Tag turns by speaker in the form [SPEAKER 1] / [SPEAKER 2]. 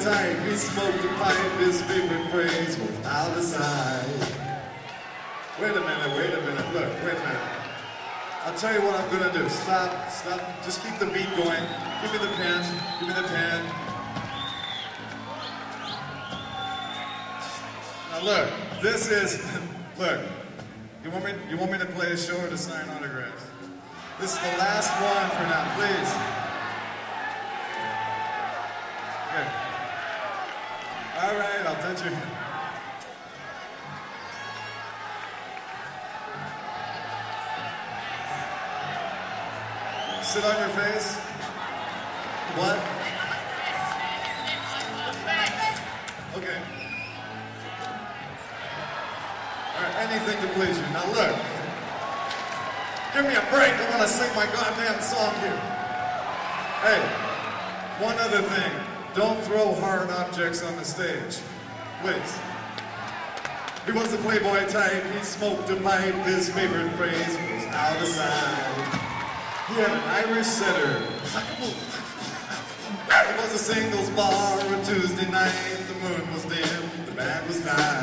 [SPEAKER 1] tight, he smoked a pipe, his favorite phrase was out of sight. Wait a minute, look, wait a minute. I'll tell you what I'm gonna do. Stop, just keep the beat going. Give me the pen. Now look, this is, look, you want me to play a show or to sign autographs? This is the last one for now, please. Okay. All right, I'll touch your hand. Sit on your face. What? Okay. All right, anything to please you. Now look. Give me a break. I want to sing my goddamn song here. Hey, one other thing. Don't throw hard objects on the stage. Please. He was a playboy type. He smoked a pipe. His favorite phrase was out of sight. He had an Irish setter. It was a singles bar on Tuesday night. The moon was dim, the band was tight.